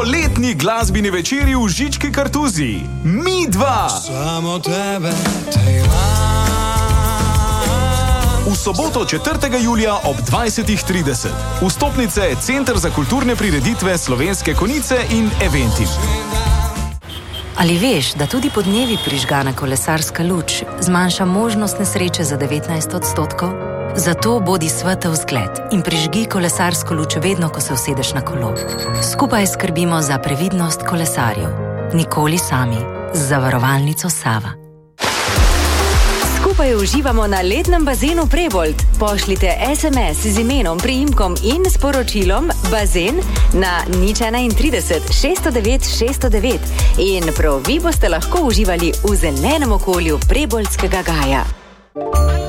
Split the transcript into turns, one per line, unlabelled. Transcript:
poletni glasbeni večeri v Žički Kartuziji. Mi dva!
Samo tebe, Tajvan.
V soboto 4. julija ob 20.30. Vstopnice Center za kulturne prireditve Slovenske Konjice in Eventim.
Ali veš, da tudi podnevi prižgana kolesarska luč zmanjša možnost nesreče za 19%? Zato bodi svetel vzgled in prižgi kolesarsko luč vedno, ko se usedeš na kolo. Skupaj skrbimo za previdnost kolesarjev. Nikoli sami. Z zavarovalnico Sava. Skupaj uživamo na letnem bazenu Prebold. Pošljite SMS z imenom, priimkom in sporočilom bazen na 031 609 609 in prav vi boste lahko uživali v zelenem okolju Preboldskega gaja.